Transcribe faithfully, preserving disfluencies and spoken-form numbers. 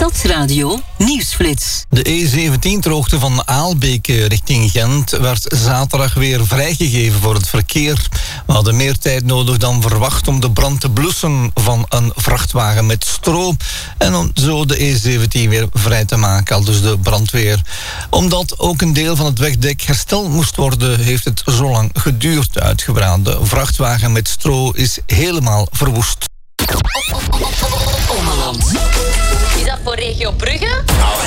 Stadsradio Nieuwsflits. De E zeventien-droogte van Aalbeek richting Gent werd zaterdag weer vrijgegeven voor het verkeer. We hadden meer tijd nodig dan verwacht om de brand te blussen van een vrachtwagen met stro en om zo de E zeventien weer vrij te maken, al dus de brandweer. Omdat ook een deel van het wegdek hersteld moest worden, heeft het zo lang geduurd. De uitgebrande vrachtwagen met stro is helemaal verwoest. Ommeland. Is dat voor regio Brugge?